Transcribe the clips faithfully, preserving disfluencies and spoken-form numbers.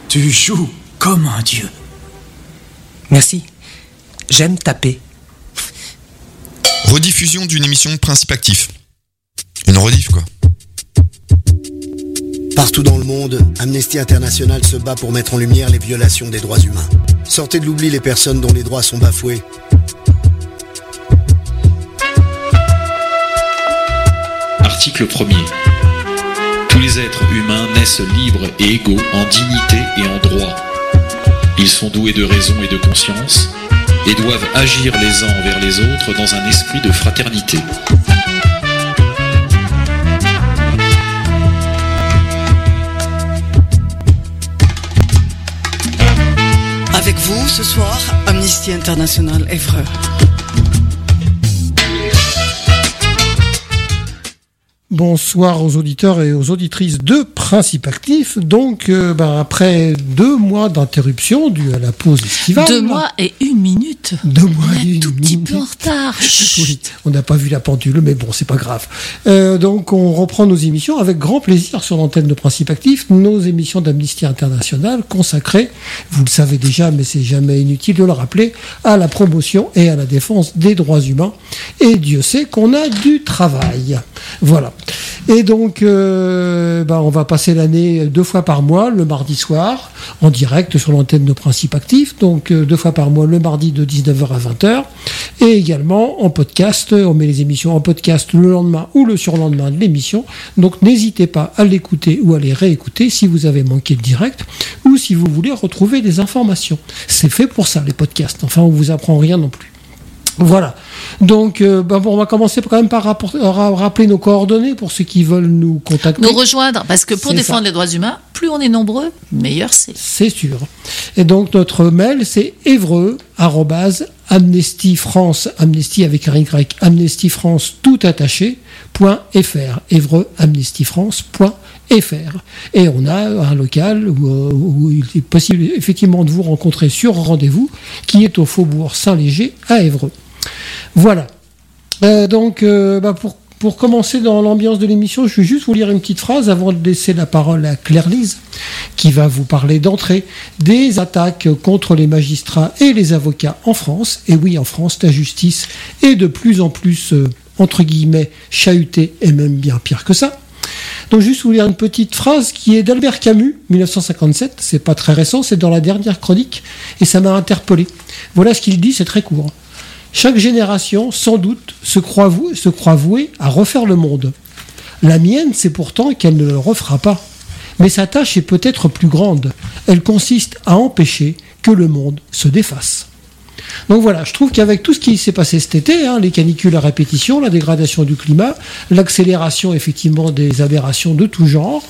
Tu joues comme un dieu. Merci. J'aime taper. Rediffusion d'une émission de Principe Actif. Une rediff, quoi. Partout dans le monde, Amnesty International se bat pour mettre en lumière les violations des droits humains. Sortez de l'oubli les personnes dont les droits sont bafoués. Article premier. Tous les êtres humains naissent libres et égaux en dignité et en droit. Ils sont doués de raison et de conscience et doivent agir les uns envers les autres dans un esprit de fraternité. Avec vous, ce soir, Amnesty International Évreux. Bonsoir aux auditeurs et aux auditrices de Principe Actif. Donc, euh, ben, après deux mois d'interruption due à la pause estivale. Deux mois et une minute. Deux mois on et une est tout petit minute. peu en retard. Oui, on n'a pas vu la pendule, mais bon, c'est pas grave. Euh, donc, on reprend nos émissions avec grand plaisir sur l'antenne de Principe Actif. Nos émissions d'Amnesty International consacrées, vous le savez déjà, mais c'est jamais inutile de le rappeler, à la promotion et à la défense des droits humains. Et Dieu sait qu'on a du travail. Voilà. Et donc, euh, ben, on va passer l'année deux fois par mois, le mardi soir, en direct sur l'antenne de Principe Actif. Donc, euh, deux fois par mois, le mardi de dix-neuf heures à vingt heures. Et également en podcast. On met les émissions en podcast le lendemain ou le surlendemain de l'émission. Donc, n'hésitez pas à l'écouter ou à les réécouter si vous avez manqué le direct ou si vous voulez retrouver des informations. C'est fait pour ça, les podcasts. Enfin, on vous apprend rien non plus. Voilà. Donc, euh, ben bon, on va commencer quand même par rapport, ra- rappeler nos coordonnées pour ceux qui veulent nous contacter. Nous rejoindre, parce que pour C'est défendre ça. les droits humains, plus on est nombreux, meilleur c'est. C'est sûr. Et donc, notre mail, c'est évreux, arrobase, Amnesty France, Amnesty avec un Y, Amnesty France tout attaché, point fr. Évreux, Amnesty France, point fr. Et on a un local où, où il est possible effectivement de vous rencontrer sur rendez-vous, qui est au Faubourg Saint-Léger à Évreux. Voilà. Euh, donc, euh, bah pour, pour commencer dans l'ambiance de l'émission, je vais juste vous lire une petite phrase avant de laisser la parole à Claire-Lise, qui va vous parler d'entrée des attaques contre les magistrats et les avocats en France. Et oui, en France, la justice est de plus en plus, euh, entre guillemets, chahutée, et même bien pire que ça. Donc juste vous lire une petite phrase qui est d'Albert Camus, dix-neuf cent cinquante-sept, c'est pas très récent, c'est dans la dernière chronique, et ça m'a interpellé. Voilà ce qu'il dit, c'est très court. Chaque génération, sans doute, se croit, vou- se croit vouée à refaire le monde. La mienne, c'est pourtant qu'elle ne le refera pas. Mais sa tâche est peut-être plus grande. Elle consiste à empêcher que le monde se défasse. Donc voilà, je trouve qu'avec tout ce qui s'est passé cet été, hein, les canicules à répétition, la dégradation du climat, l'accélération effectivement des aberrations de tout genre,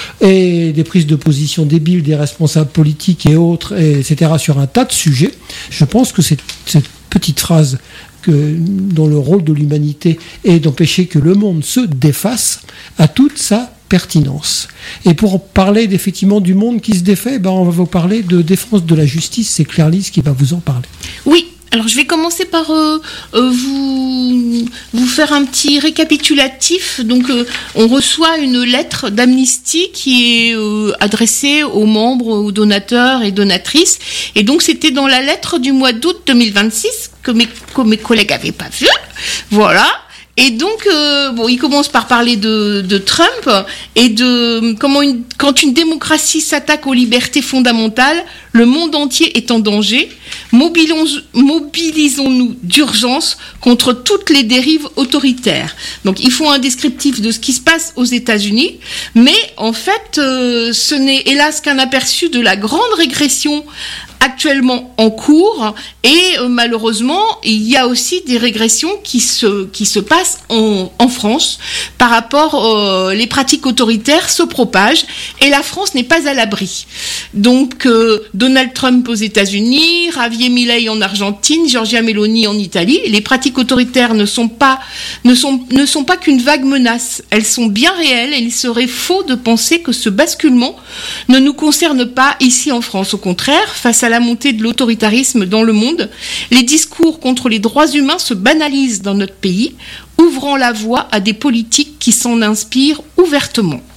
et des prises de position débiles des responsables politiques et autres, et etc., sur un tas de sujets, je pense que cette, cette petite phrase que, dont le rôle de l'humanité est d'empêcher que le monde se défasse, a toute sa pertinence. Et pour parler effectivement du monde qui se défait, ben on va vous parler de défense de la justice. C'est Claire-Lise qui va vous en parler. Oui, alors je vais commencer par euh, euh, vous, vous faire un petit récapitulatif. Donc euh, on reçoit une lettre d'Amnesty qui est euh, adressée aux membres, aux donateurs et donatrices. Et donc c'était dans la lettre du mois d'août deux mille vingt-six que mes, que mes collègues n'avaient pas vu. Voilà. Et donc, euh, bon, il commence par parler de, de Trump et de comment une, quand une démocratie s'attaque aux libertés fondamentales, le monde entier est en danger. Mobilisons, mobilisons-nous d'urgence contre toutes les dérives autoritaires. Donc, il faut un descriptif de ce qui se passe aux États-Unis, mais en fait, euh, ce n'est hélas qu'un aperçu de la grande régression actuellement en cours, et euh, malheureusement il y a aussi des régressions qui se qui se passent en, en France par rapport euh, les pratiques autoritaires se propagent et la France n'est pas à l'abri. Donc euh, Donald Trump aux États-Unis, Javier Milei en Argentine, Giorgia Meloni en Italie, les pratiques autoritaires ne sont pas ne sont ne sont pas qu'une vague menace, elles sont bien réelles et il serait faux de penser que ce basculement ne nous concerne pas ici en France. Au contraire, face à la montée de l'autoritarisme dans le monde, les discours contre les droits humains se banalisent dans notre pays, ouvrant la voie à des politiques qui s'en inspirent ouvertement.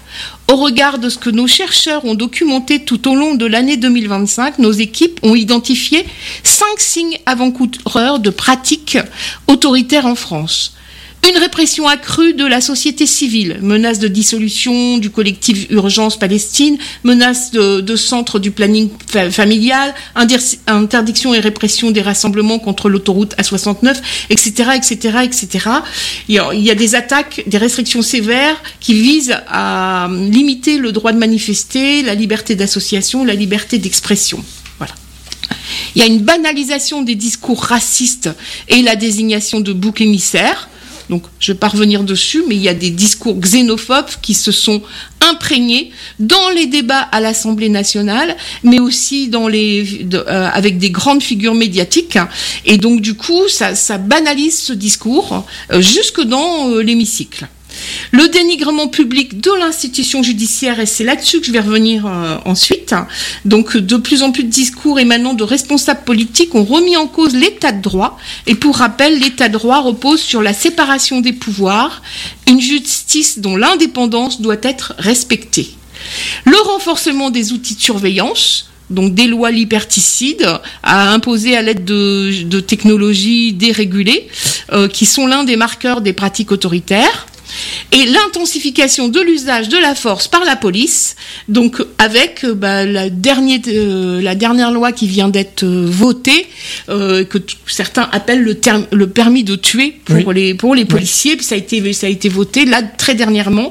Au regard de ce que nos chercheurs ont documenté tout au long de l'année deux mille vingt-cinq, nos équipes ont identifié cinq signes avant-coureurs de pratiques autoritaires en France. Une répression accrue de la société civile, menace de dissolution du collectif Urgence Palestine, menace de, de centre du planning fa- familial, indir- interdiction et répression des rassemblements contre l'autoroute A soixante-neuf, et cetera, et cetera, et cetera. Il y a, il y a des attaques, des restrictions sévères qui visent à limiter le droit de manifester, la liberté d'association, la liberté d'expression. Voilà. Il y a une banalisation des discours racistes et la désignation de boucs émissaires. Donc, je ne vais pas revenir dessus, mais il y a des discours xénophobes qui se sont imprégnés dans les débats à l'Assemblée nationale, mais aussi dans les, de, euh, avec des grandes figures médiatiques. Et donc, du coup, ça, ça banalise ce discours euh, jusque dans euh, l'hémicycle. Le dénigrement public de l'institution judiciaire, et c'est là-dessus que je vais revenir euh, ensuite. Donc, de plus en plus de discours émanant de responsables politiques ont remis en cause l'état de droit. Et pour rappel, l'état de droit repose sur la séparation des pouvoirs, une justice dont l'indépendance doit être respectée. Le renforcement des outils de surveillance, donc des lois liberticides à imposer à l'aide de, de technologies dérégulées, euh, qui sont l'un des marqueurs des pratiques autoritaires. Et l'intensification de l'usage de la force par la police, donc avec euh, bah, la, dernière, euh, la dernière loi qui vient d'être euh, votée, euh, que t- certains appellent le, terme, le permis de tuer pour oui. les pour les policiers. Oui. Puis ça a été ça a été voté là très dernièrement.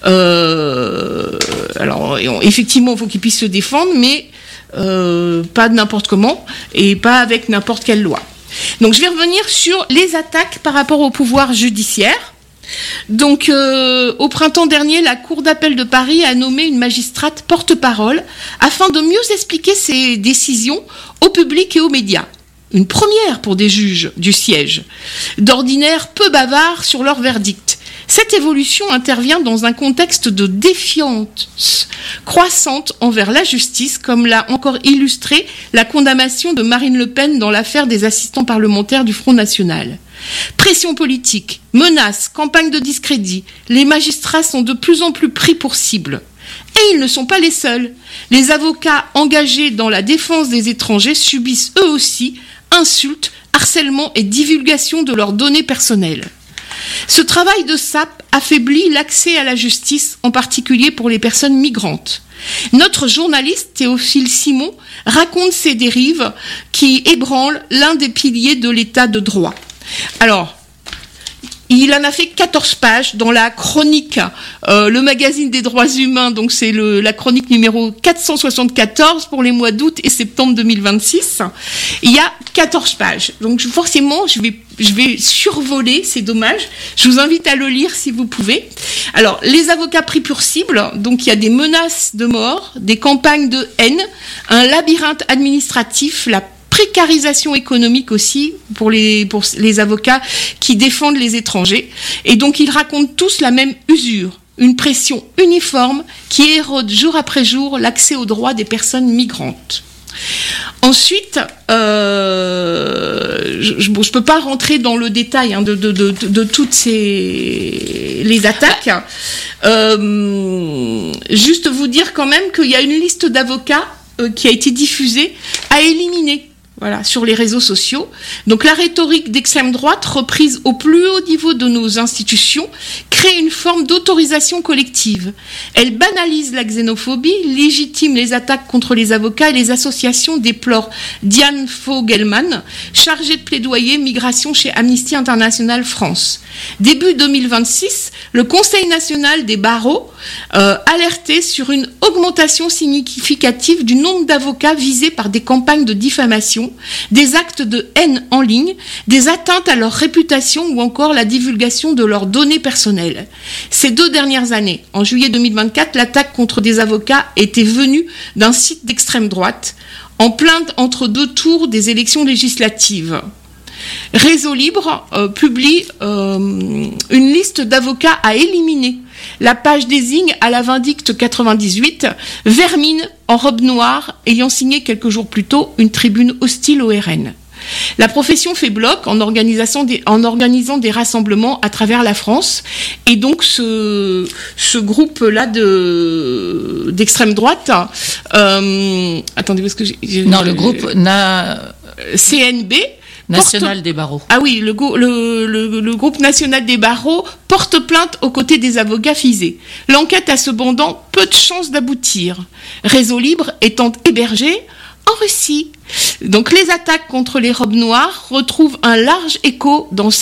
Euh, alors effectivement, il faut qu'ils puissent se défendre, mais euh, pas de n'importe comment et pas avec n'importe quelle loi. Donc je vais revenir sur les attaques par rapport au pouvoir judiciaire. Donc, euh, au printemps dernier, la Cour d'appel de Paris a nommé une magistrate porte-parole afin de mieux expliquer ses décisions au public et aux médias. Une première pour des juges du siège, d'ordinaire peu bavards sur leur verdict. Cette évolution intervient dans un contexte de défiance croissante envers la justice, comme l'a encore illustré la condamnation de Marine Le Pen dans l'affaire des assistants parlementaires du Front National. Pression politique, menaces, campagne de discrédit, les magistrats sont de plus en plus pris pour cible. Et ils ne sont pas les seuls. Les avocats engagés dans la défense des étrangers subissent eux aussi insultes, harcèlement et divulgation de leurs données personnelles. Ce travail de sape affaiblit l'accès à la justice, en particulier pour les personnes migrantes. Notre journaliste Théophile Simon raconte ces dérives qui ébranlent l'un des piliers de l'état de droit. Alors, il en a fait quatorze pages dans la chronique, euh, le magazine des droits humains, donc c'est le, la chronique numéro quatre cent soixante-quatorze pour les mois d'août et septembre deux mille vingt-six. Il y a quatorze pages. Donc forcément, je vais, je vais survoler, c'est dommage. Je vous invite à le lire si vous pouvez. Alors, les avocats pris pour cible, donc il y a des menaces de mort, des campagnes de haine, un labyrinthe administratif, la précarisation économique aussi pour les, pour les avocats qui défendent les étrangers. Et donc, ils racontent tous la même usure, une pression uniforme qui érode jour après jour l'accès aux droits des personnes migrantes. Ensuite, euh, je ne peux pas rentrer dans le détail hein, de, de, de, de, de toutes ces les attaques. Euh, juste vous dire quand même qu'il y a une liste d'avocats euh, qui a été diffusée à éliminer. Voilà, sur les réseaux sociaux. Donc la rhétorique d'extrême droite, reprise au plus haut niveau de nos institutions, crée une forme d'autorisation collective. Elle banalise la xénophobie, légitime les attaques contre les avocats et les associations, déplore Diane Fogelman, chargée de plaidoyer migration chez Amnesty International France. Début deux mille vingt-six, le Conseil national des barreaux euh, alertait sur une augmentation significative du nombre d'avocats visés par des campagnes de diffamation, des actes de haine en ligne, des atteintes à leur réputation ou encore la divulgation de leurs données personnelles. Ces deux dernières années, en juillet deux mille vingt-quatre, l'attaque contre des avocats était venue d'un site d'extrême droite, en plein entre deux tours des élections législatives. Réseau Libre euh, publie euh, une liste d'avocats à éliminer. La page désigne à la Vindicte quatre-vingt-dix-huit Vermine en robe noire ayant signé quelques jours plus tôt une tribune hostile au R N. La profession fait bloc en, organisation des, en organisant des rassemblements à travers la France. Et donc, ce, ce groupe-là de, d'extrême droite... Euh, attendez, parce que j'ai... j'ai non, le groupe na... C N B... National porte... des barreaux. Ah oui, le, le, le, le groupe national des barreaux porte plainte aux côtés des avocats Fizet. L'enquête a cependant peu de chances d'aboutir. Réseau Libre étant hébergé en Russie. Donc les attaques contre les robes noires retrouvent un large écho dans